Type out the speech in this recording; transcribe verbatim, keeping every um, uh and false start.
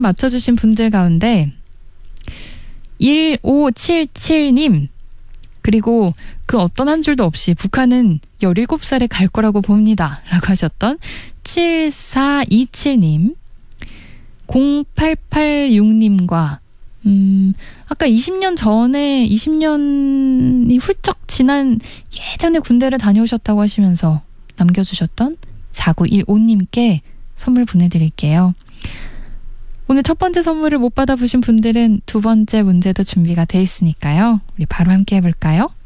맞춰주신 분들 가운데 일오칠칠 님, 그리고 그 어떤 한 줄도 없이 북한은 열일곱 살에 갈 거라고 봅니다 라고 하셨던 칠사이칠 님, 공팔팔육 님과 음, 아까 이십 년 전에 이십 년이 훌쩍 지난 예전에 군대를 다녀오셨다고 하시면서 남겨주셨던 사구일오 님께 선물 보내드릴게요. 오늘 첫 번째 선물을 못 받아보신 분들은 두 번째 문제도 준비가 돼 있으니까요. 우리 바로 함께 해볼까요?